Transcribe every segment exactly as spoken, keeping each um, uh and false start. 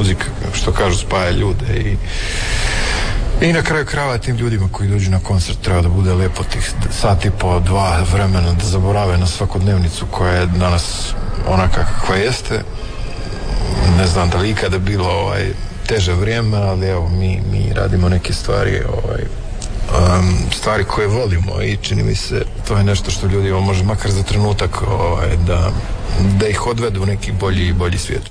muzika, što kažu, spaja ljude i I na kraju krajeva tim ljudima koji dođu na koncert treba da bude lepo tih sat i po, dva vremena, da zaborave na svakodnevnicu koja je danas onaka kakva jeste. Ne znam da li ikada bilo ovaj, teže vrijeme, ali evo mi, mi radimo neke stvari ovaj, um, stvari koje volimo i čini mi se to je nešto što ljudima može makar za trenutak ovaj, da, da ih odvedu u neki bolji i bolji svijet.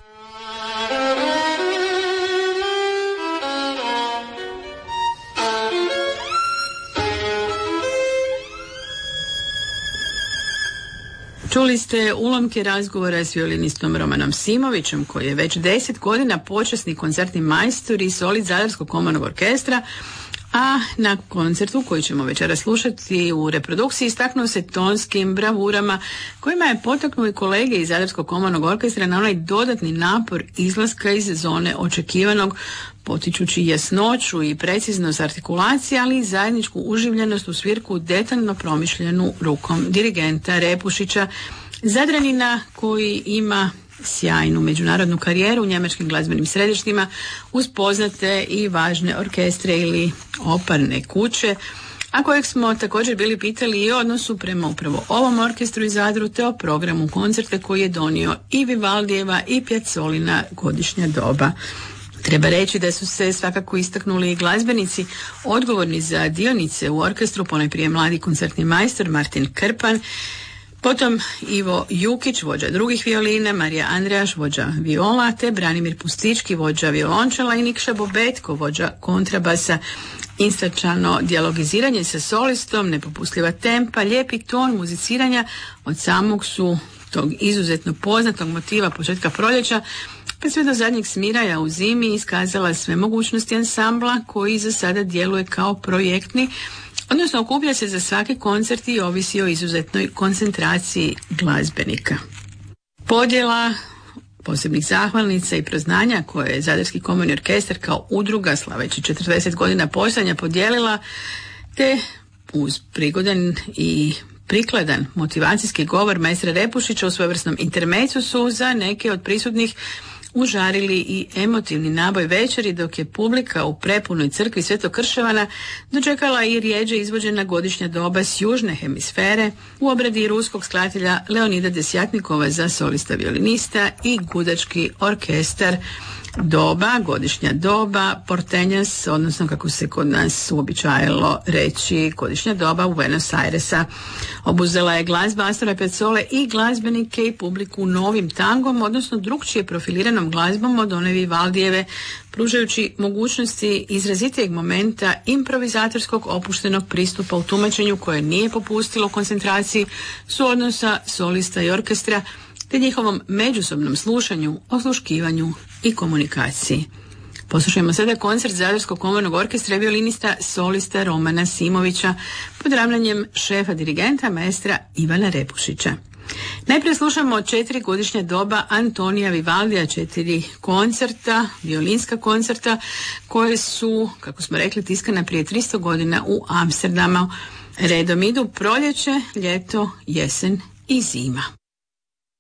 Čuli ste ulomke razgovora s violinistom Romanom Simovićem, koji je već deset godina počasni koncertni majstor i solist Zadarskog komornog orkestra, a na koncertu koji ćemo večeras slušati u reprodukciji istaknuo se tonskim bravurama kojima je potaknuo i kolege iz Zadarskog komornog orkestra na onaj dodatni napor izlaska iz zone očekivanog, potičući jasnoću i preciznost artikulacije, ali i zajedničku uživljenost u svirku detaljno promišljenu rukom dirigenta Repušića, Zadranina koji ima sjajnu međunarodnu karijeru u njemačkim glazbenim središtima uz poznate i važne orkestre ili operne kuće, a kojeg smo također bili pitali i o odnosu prema upravo ovom orkestru iz Zadru te o programu koncerte koji je donio i Vivaldijeva i Piazolina godišnja doba. Treba reći da su se svakako istaknuli i glazbenici odgovorni za dionice u orkestru, ponajprije mladi koncertni majstor Martin Krpan, potom Ivo Jukić, vođa drugih violina, Marija Andrejaš, vođa viola, te Branimir Pustički, vođa violončela i Nikša Bobetko, vođa kontrabasa. Instačano dijalogiziranje sa solistom, nepopustljiva tempa, lijepi ton muziciranja od samog su tog izuzetno poznatog motiva početka proljeća pa sve do zadnjeg smiraja u zimi iskazala sve mogućnosti ansambla koji za sada djeluje kao projektni, odnosno okuplja se za svaki koncert i ovisi o izuzetnoj koncentraciji glazbenika. Podjela posebnih zahvalnica i proznanja koje je Zadarski komorni orkestar kao udruga slaveći četrdeset godina postojanja podijelila, te uz prigodan i prikladan motivacijski govor maestra Repušića u svojevrsnom intermecu su za neke od prisutnih užarili i emotivni naboj večeri, dok je publika u prepunoj crkvi Svetog Krševana dočekala i rijeđe izvođena godišnja doba s južne hemisfere u obradi ruskog skladatelja Leonida Desjatnikova za solista violinista i gudački orkestar. Doba, godišnja doba, Portenjas, odnosno kako se kod nas uobičajalo reći godišnja doba u Buenos Airesa. Obuzela je glazba Astora Piazzole i glazbenike i publiku novim tangom, odnosno drukčije profiliranom glazbom od one Vivaldijeve, pružajući mogućnosti izrazitijeg momenta improvizatorskog opuštenog pristupa u tumačenju koje nije popustilo koncentraciji suodnosa solista i orkestra, te njihovom međusobnom slušanju, osluškivanju i komunikaciji. Poslušajmo sada koncert Zadarskog komornog orkestra violinista solista Romana Simovića pod ravnanjem šefa dirigenta maestra Ivana Repušića. Najprije slušamo četiri godišnja doba Antonija Vivaldija, četiri koncerta, violinska koncerta koje su, kako smo rekli, tiskana prije tristo godina u Amsterdamu. Redom idu proljeće, ljeto, jesen i zima.